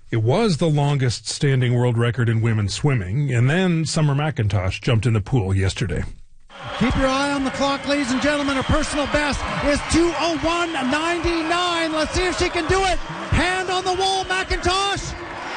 It was the longest standing world record in women's swimming, and then Summer McIntosh jumped in the pool yesterday. Keep your eye on the clock, ladies and gentlemen. Her personal best is 2:01.99. Let's see if she can do it. Hand on the wall, McIntosh.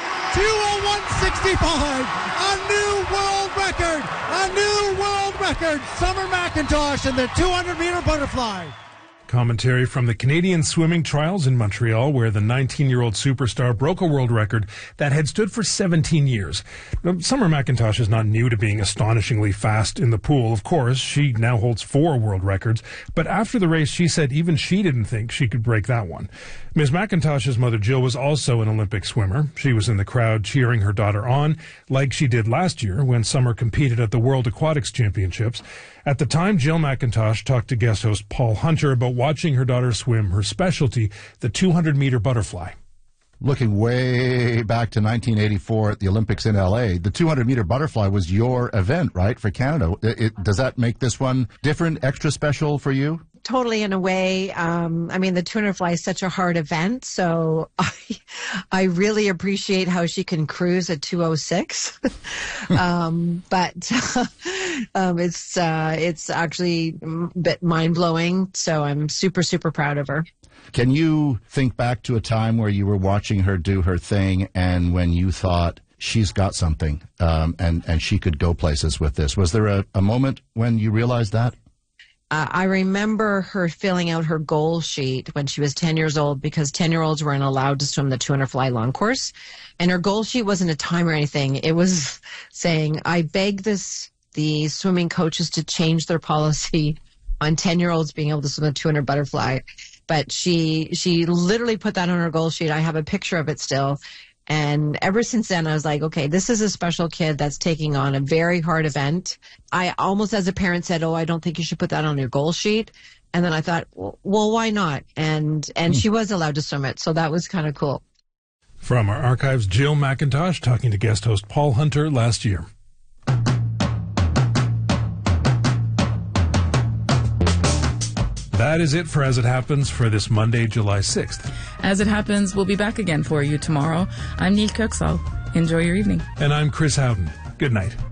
2:01.65. A new world record. A new world record. Summer McIntosh in the 200-meter butterfly. Commentary from the Canadian swimming trials in Montreal, where the 19-year-old superstar broke a world record that had stood for 17 years. Now, Summer McIntosh is not new to being astonishingly fast in the pool. Of course, she now holds 4 world records, but after the race, she said even she didn't think she could break that one. Ms. McIntosh's mother, Jill, was also an Olympic swimmer. She was in the crowd cheering her daughter on, like she did last year when Summer competed at the World Aquatics Championships. At the time, Jill McIntosh talked to guest host Paul Hunter about watching her daughter swim her specialty, the 200-meter butterfly. Looking way back to 1984 at the Olympics in L.A., the 200-meter butterfly was your event, right, for Canada. Does that make this one different, extra special for you? Totally, in a way. I mean, the 200 fly is such a hard event, so I really appreciate how she can cruise at 2:06. But it's actually a bit mind-blowing, so I'm super, super proud of her. Can you think back to a time where you were watching her do her thing and when you thought, she's got something, and she could go places with this? Was there a moment when you realized that? I remember her filling out her goal sheet when she was 10 years old, because 10-year-olds weren't allowed to swim the 200 fly long course. And her goal sheet wasn't a time or anything. It was saying, I beg the swimming coaches to change their policy on 10-year-olds being able to swim the 200 butterfly. But she literally put that on her goal sheet. I have a picture of it still. And ever since then, I was like, okay, this is a special kid that's taking on a very hard event. I almost, as a parent, said, oh, I don't think you should put that on your goal sheet. And then I thought, well, why not? And she was allowed to swim it, so that was kind of cool. From our archives, Jill McIntosh talking to guest host Paul Hunter last year. That is it for As It Happens for this Monday, July 6th. As It Happens, we'll be back again for you tomorrow. I'm Neil Kuxall. Enjoy your evening. And I'm Chris Howden. Good night.